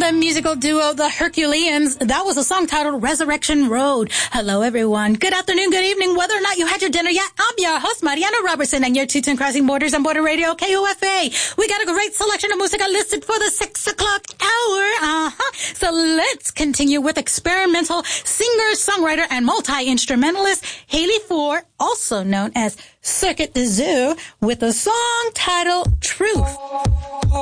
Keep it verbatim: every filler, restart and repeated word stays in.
the musical duo The Herculeans. That was a song titled Resurrection Road. Hello, everyone. Good afternoon, good evening. Whether or not you had your dinner yet, I'm your host, Mariana Robertson, and you're tuned in Crossing Borders on Border Radio, K O F A. We got a great selection of music listed for the six o'clock hour. Uh-huh. So let's continue with experimental singer, songwriter, and multi-instrumentalist Haley Ford, also known as Circuit du Zoo, with a song titled Truth.